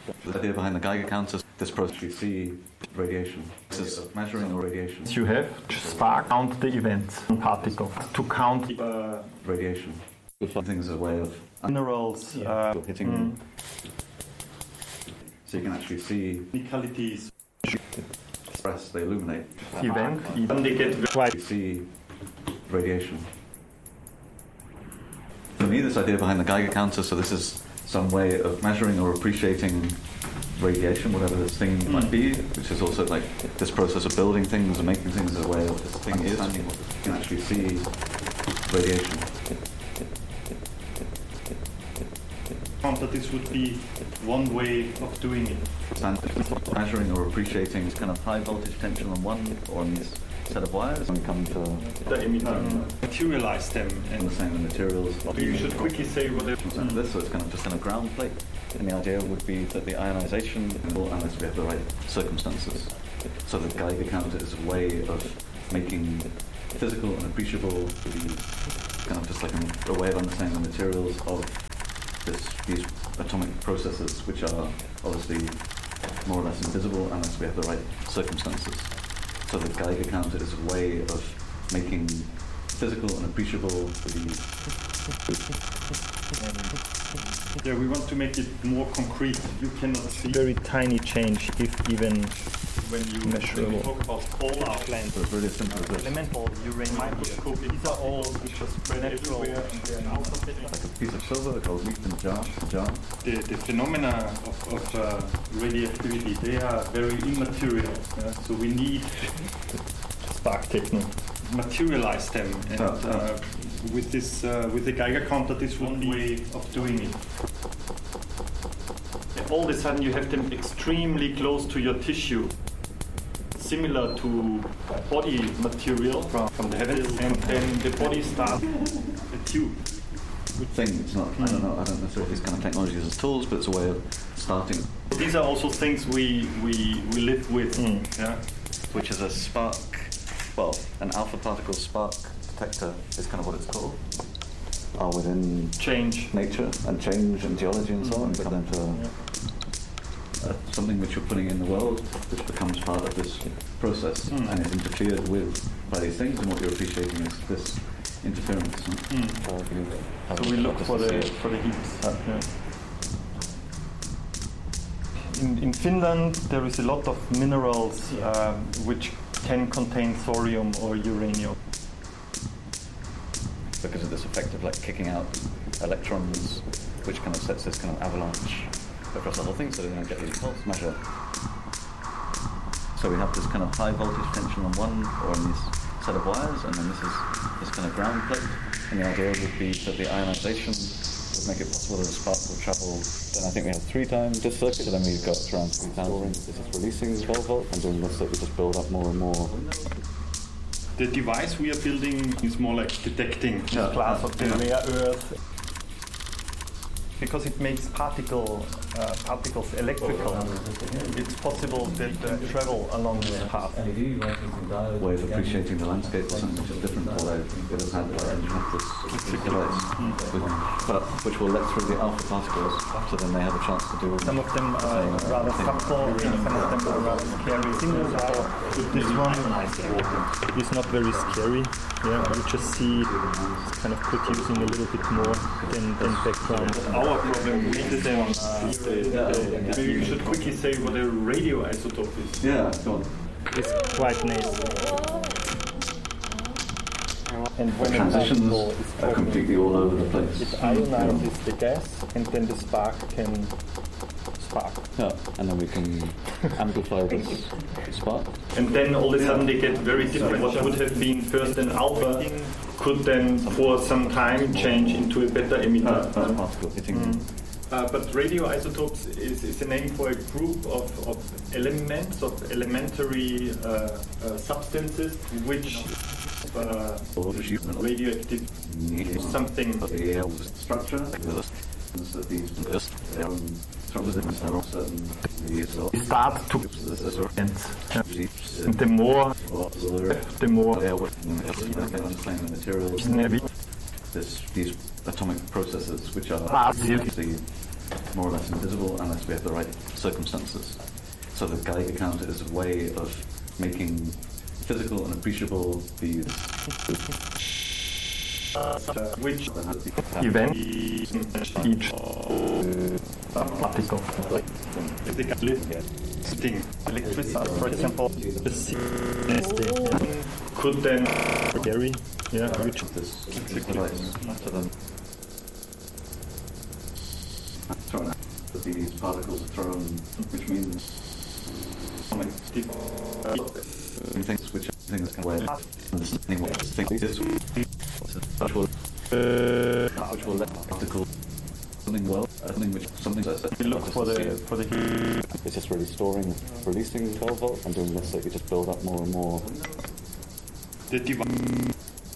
The idea behind the Geiger counter, this process we see radiation. This is measuring or radiation. You have to spark count the events and particles to count radiation. Things as a way of minerals hitting. So you can actually see technicalities. Express, they illuminate. Event, even they get quite. You see radiation. For me, this idea behind the Geiger counter, so this is some way of measuring or appreciating radiation, whatever this thing might be, which is also like this process of building things and making things as a way of this thing is. You can actually see radiation. That this would be one way of doing it. Measuring or appreciating kind of high voltage tension on one or on this set of wires, and we come to the emitter, materialize them, and the same materials. You should quickly say what this, so it's kind of just in a ground plate, and the idea would be that the ionization, unless we have the right circumstances. So the Geiger counter is a way of making physical and appreciable, kind of just like a way of understanding the materials of these atomic processes, which are obviously more or less invisible unless we have the right circumstances. So the Geiger counter is a way of making physical and appreciable Yeah, we want to make it more concrete. You cannot see very tiny change, if even when you measurable. Talk about polar plants. So it's really simple as this. Elemental uranium microscope. These are all spread everywhere. Like a piece of silver called leaf in a jar. The phenomena of radioactivity, they are very immaterial. So we need spark technique. Materialize them, and with this with the Geiger counter, this one way of doing it. And all of a sudden, you have them extremely close to your tissue, similar to body material from the heavens, and then the body starts a tube. Thing. It's not. I don't know necessarily these kind of technologies as tools, but it's a way of starting. These are also things we live with, yeah. Which is a spark. Well, an alpha particle spark detector is kind of what it's called. Are within nature and change and geology and so on. But then something which you're putting in the world, which becomes part of this process and is interfered with by these things, and what you're appreciating is this interference. So we look for the heaps. In Finland, there is a lot of minerals which can contain thorium or uranium. Because of this effect of like kicking out electrons, which kind of sets this kind of avalanche across the whole thing, so they don't get these pulse measure. So we have this kind of high voltage tension on one or on this set of wires, and then this is this kind of ground plate. And the idea would be that the ionization would make it possible that the spark will travel. Then I think we have 3 times this circuit, so then we've got around 3,000. This is releasing 12 volts, and doing this circuit just build up more and more. The device we are building is more like detecting the class of the rare earth, because it makes particles electrical. It's possible that travel along this path. Way of appreciating the landscape or something which is different to what I would have had this device, which will let through the alpha particles, so then they have a chance to do. Some of them are rather subtle, and some of them are rather scary. This one is not very scary. Yeah, you just see it's kind of producing a little bit more than background. Our problem with this one maybe you should quickly say what a radioisotope is. Yeah, go on. It's quite nice. And when transitions are completely all over the place. It ionizes the gas, and then the spark can spark. Yeah, and then we can amplify this spark. And then all of a sudden they get very different. What would have been first an alpha could then for some time change into a beta emitter. But radioisotopes is a name for a group of elements, of elementary substances which radioactive something structure. Start to and the more materials. These atomic processes which are the more or less invisible unless we have the right circumstances. So the Geiger counter is a way of making physical and appreciable the which event each particle. Electricity, for example, could then carry, which this device to them. Thrown out. These particles are thrown, which means things which things can wear. Understanding what this thing is, which will let particle something something that's we look for the It's just really storing, releasing 12 volt and doing this so you just build up more and more. the device